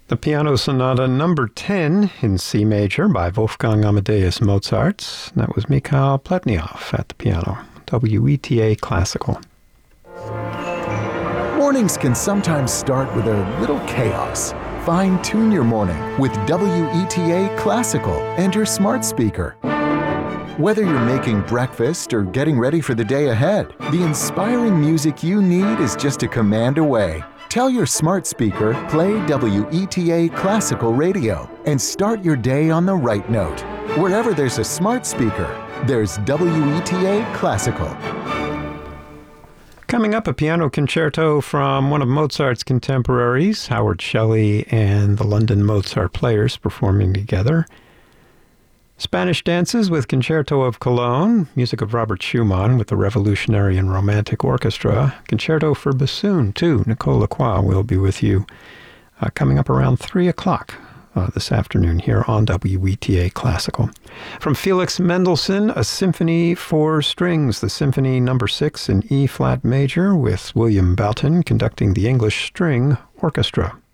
The Piano Sonata number 10 in C major by Wolfgang Amadeus Mozart. That was Mikhail Pletnyov at the piano. WETA Classical. Mornings can sometimes start with a little chaos. Fine-tune your morning with WETA Classical and your smart speaker. Whether you're making breakfast or getting ready for the day ahead, the inspiring music you need is just a command away. Tell your smart speaker, play WETA Classical Radio, and start your day on the right note. Wherever there's a smart speaker, there's WETA Classical. Coming up, a piano concerto from one of Mozart's contemporaries, Howard Shelley and the London Mozart Players performing together. Spanish dances with Concerto of Cologne, music of Robert Schumann with the Revolutionary and Romantic Orchestra. Concerto for bassoon, too. Nicole Lacroix will be with you coming up around 3 o'clock this afternoon here on WETA Classical. From Felix Mendelssohn, a symphony for strings, the Symphony No. 6 in E-flat major with William Boughton conducting the English String Orchestra.